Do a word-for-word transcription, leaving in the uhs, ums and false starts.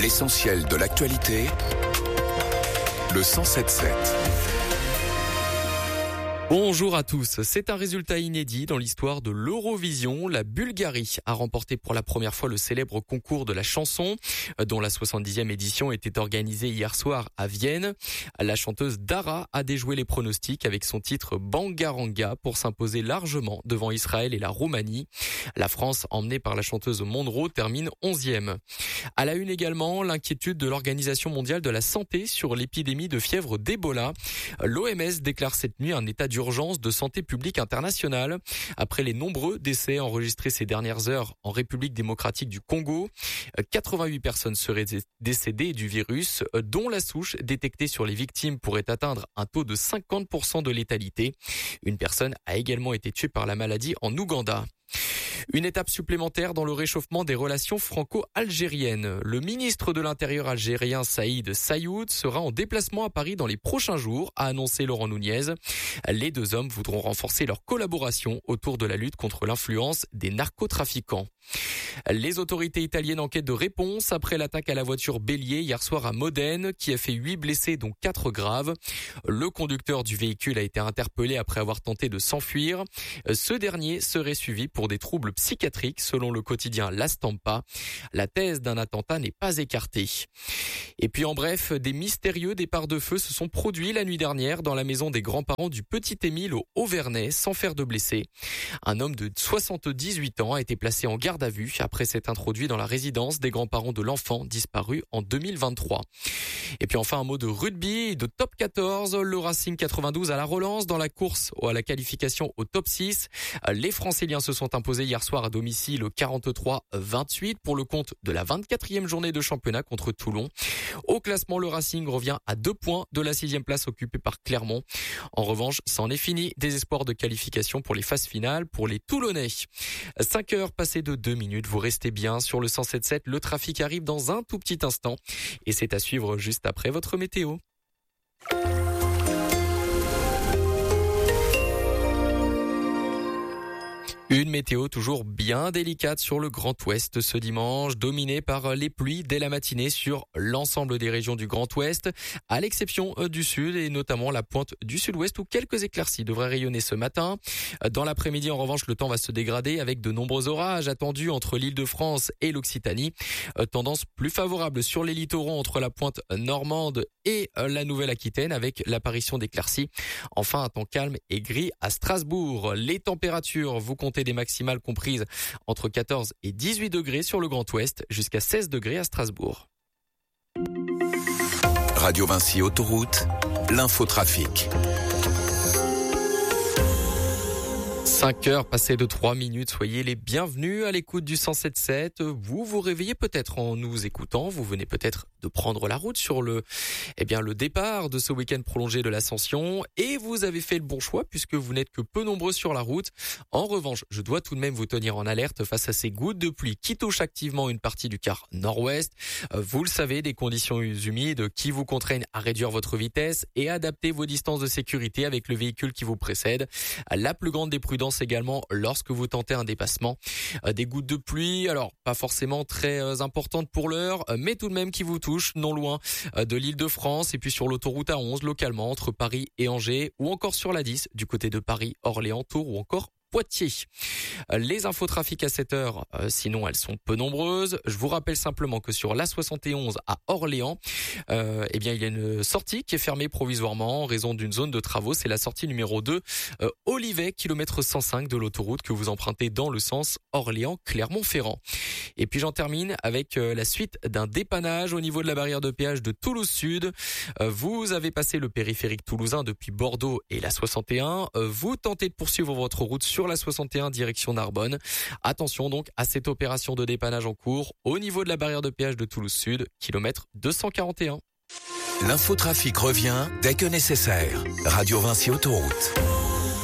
L'essentiel de l'actualité, le cent sept sept. Bonjour à tous. C'est un résultat inédit dans l'histoire de l'Eurovision. La Bulgarie a remporté pour la première fois le célèbre concours de la chanson, dont la soixante-dixième édition était organisée hier soir à Vienne. La chanteuse Dara a déjoué les pronostics avec son titre Bangaranga pour s'imposer largement devant Israël et la Roumanie. La France, emmenée par la chanteuse Monroe, termine onzième. À la une également, l'inquiétude de l'Organisation mondiale de la santé sur l'épidémie de fièvre d'Ebola. L'O M S déclare cette nuit un état d'urgence de santé publique internationale après les nombreux décès enregistrés ces dernières heures en République démocratique du Congo. quatre-vingt-huit personnes seraient décédées du virus, dont la souche détectée sur les victimes pourrait atteindre un taux de cinquante pour cent de létalité. Une personne a également été tuée par la maladie en Ouganda. Une étape supplémentaire dans le réchauffement des relations franco-algériennes. Le ministre de l'Intérieur algérien Saïd Saïoud sera en déplacement à Paris dans les prochains jours, a annoncé Laurent Nunez. Les deux hommes voudront renforcer leur collaboration autour de la lutte contre l'influence des narcotrafiquants. Les autorités italiennes enquêtent de réponse après l'attaque à la voiture bélier hier soir à Modène qui a fait huit blessés dont quatre graves. Le conducteur du véhicule a été interpellé après avoir tenté de s'enfuir. Ce dernier serait suivi pour des troubles psychiatriques selon le quotidien La Stampa. La thèse d'un attentat n'est pas écartée. Et puis en bref, des mystérieux départs de feu se sont produits la nuit dernière dans la maison des grands-parents du petit Émile au Haut-Vernay sans faire de blessés. Un homme de soixante-dix-huit ans a été placé en garde à vue après s'être introduit dans la résidence des grands-parents de l'enfant disparu en deux mille vingt-trois. Et puis enfin un mot de rugby et de top quatorze. Le Racing quatre-vingt-douze à la relance dans la course à la qualification au top six. Les Franciliens se sont imposés hier soir à domicile au quarante-trois vingt-huit pour le compte de la vingt-quatrième journée de championnat contre Toulon. Au classement, le Racing revient à deux points de la sixième place occupée par Clermont. En revanche, c'en est fini des espoirs de qualification pour les phases finales pour les Toulonnais. cinq heures passées de deux minutes, vous restez bien sur le cent sept sept. Le trafic arrive dans un tout petit instant et c'est à suivre juste après votre météo. Une météo toujours bien délicate sur le Grand Ouest ce dimanche, dominée par les pluies dès la matinée sur l'ensemble des régions du Grand Ouest, à l'exception du sud et notamment la pointe du sud-ouest où quelques éclaircies devraient rayonner ce matin. Dans l'après-midi, en revanche, le temps va se dégrader avec de nombreux orages attendus entre l'Île-de-France et l'Occitanie. Tendance plus favorable sur les littoraux entre la pointe normande et la Nouvelle-Aquitaine avec l'apparition d'éclaircies. Enfin, un temps calme et gris à Strasbourg. Les températures, vous comptez des maximales comprises entre quatorze et dix-huit degrés sur le Grand Ouest, jusqu'à seize degrés à Strasbourg. Radio Vinci Autoroute, l'infotrafic. cinq heures passées de trois minutes, soyez les bienvenus à l'écoute du cent sept sept. Vous vous réveillez peut-être en nous écoutant, vous venez peut-être de prendre la route sur le, eh bien, le départ de ce week-end prolongé de l'Ascension et vous avez fait le bon choix puisque vous n'êtes que peu nombreux sur la route. En revanche, je dois tout de même vous tenir en alerte face à ces gouttes de pluie qui touchent activement une partie du quart nord-ouest. Vous le savez, des conditions humides qui vous contraignent à réduire votre vitesse et adapter vos distances de sécurité avec le véhicule qui vous précède. La plus grande des prudences également lorsque vous tentez un dépassement. Des gouttes de pluie, alors pas forcément très importantes pour l'heure, mais tout de même qui vous touchent non loin de l'Île-de-France et puis sur l'autoroute A onze localement entre Paris et Angers ou encore sur la dix du côté de Paris, Orléans, Tours ou encore Poitiers. Les infotrafics à cette heure, euh, sinon elles sont peu nombreuses. Je vous rappelle simplement que sur l'A soixante et onze à Orléans, euh, eh bien il y a une sortie qui est fermée provisoirement en raison d'une zone de travaux. C'est la sortie numéro deux, euh, Olivet, kilomètre cent cinq de l'autoroute que vous empruntez dans le sens Orléans-Clermont-Ferrand. Et puis j'en termine avec euh, la suite d'un dépannage au niveau de la barrière de péage de Toulouse Sud. Euh, vous avez passé le périphérique toulousain depuis Bordeaux et la soixante et un. Euh, vous tentez de poursuivre votre route sur la soixante et un direction Narbonne. Attention donc à cette opération de dépannage en cours au niveau de la barrière de péage de Toulouse Sud, kilomètre deux cent quarante et un. L'infotrafic revient dès que nécessaire. Radio Vinci Autoroute.